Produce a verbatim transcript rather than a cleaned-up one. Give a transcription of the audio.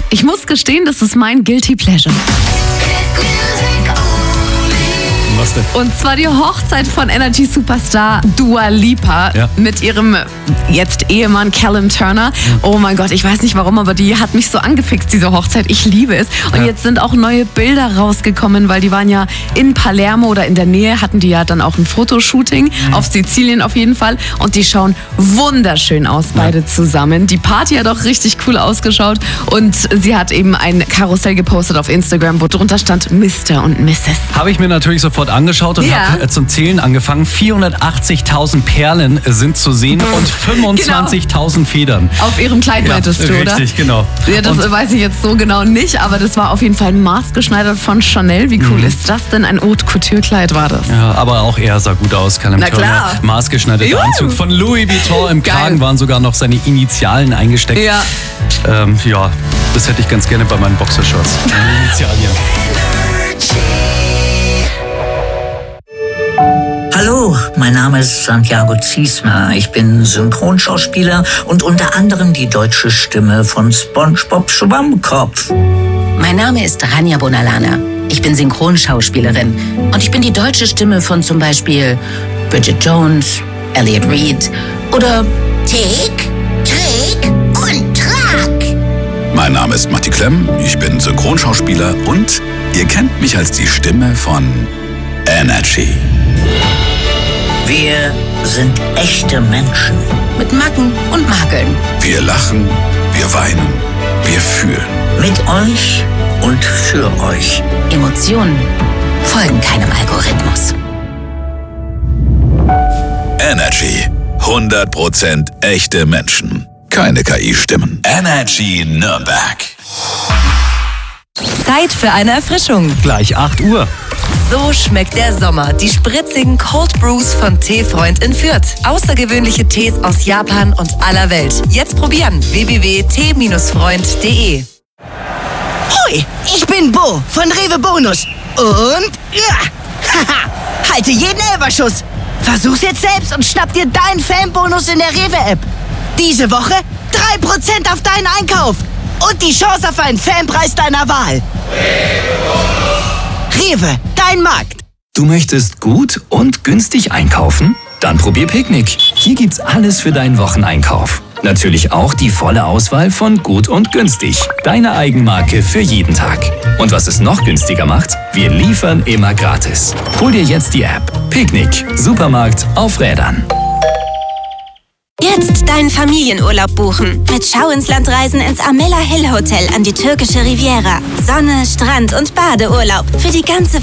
Ich muss gestehen, das ist mein Guilty Pleasure. Was denn? Und zwar die Hochzeit von Energy-Superstar Dua Lipa Ja. mit ihrem jetzt Ehemann Callum Turner. Oh mein Gott, ich weiß nicht warum, aber die hat mich so angefixt, diese Hochzeit. Ich liebe es. Und Ja. jetzt sind auch neue Bilder rausgekommen, weil die waren ja in Palermo oder in der Nähe, hatten die ja dann auch ein Fotoshooting, Mhm. auf Sizilien auf jeden Fall. Und die schauen wunderschön aus, beide zusammen. Die Party hat auch richtig cool ausgeschaut. Und sie hat eben ein Karussell gepostet auf Instagram, wo drunter stand Mister und Misses Habe ich mir natürlich sofort angeschaut und Ja. habe zum Zählen angefangen. vierhundertachtzigtausend Perlen sind zu sehen und fünfundzwanzigtausend Federn. Auf ihrem Kleid Ja, meintest du, oder? richtig, genau. Ja, das Und- weiß ich jetzt so genau nicht, aber das war auf jeden Fall maßgeschneidert von Chanel. Wie Mhm. cool ist das denn? Ein Haute-Couture-Kleid war das. Ja, aber auch er sah gut aus, Callum Na Turner. klar. Maßgeschneiderter Juhu. Anzug von Louis Vuitton. Im Geil. Kragen waren sogar noch seine Initialen eingesteckt. Ja. Ähm, ja, das hätte ich ganz gerne bei meinen Boxershorts. Meine Initialien. Hallo, mein Name ist Santiago Ziesmer. Ich bin Synchronschauspieler und unter anderem die deutsche Stimme von SpongeBob Schwammkopf. Mein Name ist Rania Bonalana. Ich bin Synchronschauspielerin und ich bin die deutsche Stimme von zum Beispiel Bridget Jones, Elliot Reed oder Tick, Trick und Track. Mein Name ist Matti Klemm, ich bin Synchronschauspieler und ihr kennt mich als die Stimme von Energy. Wir sind echte Menschen. mit Macken und Makeln. Wir lachen, wir weinen, wir fühlen. Mit euch und für euch. Emotionen folgen keinem Algorithmus. Energy. hundert Prozent echte Menschen. Keine K I-Stimmen. Energy Nürnberg. Zeit für eine Erfrischung. Gleich acht Uhr. So schmeckt der Sommer. Die spritzigen Cold Brews von Teefreund in Fürth. Außergewöhnliche Tees aus Japan und aller Welt. Jetzt probieren. w w w punkt tee freund punkt de. Hoi, ich bin Bo von Rewe Bonus. Und ja, haha, halte jeden Elberschuss. Versuch's jetzt selbst und schnapp dir deinen Fanbonus in der Rewe-App. Diese Woche drei Prozent auf deinen Einkauf. Und die Chance auf einen Fanpreis deiner Wahl. Rewe, dein Markt. Du möchtest gut und günstig einkaufen? Dann probier Picknick. Hier gibt's alles für deinen Wocheneinkauf. Natürlich auch die volle Auswahl von gut und günstig. Deine Eigenmarke für jeden Tag. Und was es noch günstiger macht? Wir liefern immer gratis. Hol dir jetzt die App. Picknick. Supermarkt auf Rädern. Jetzt deinen Familienurlaub buchen. Mit Schau ins Land reisen ins Amela Hill Hotel an die türkische Riviera. Sonne, Strand und Badeurlaub für die ganze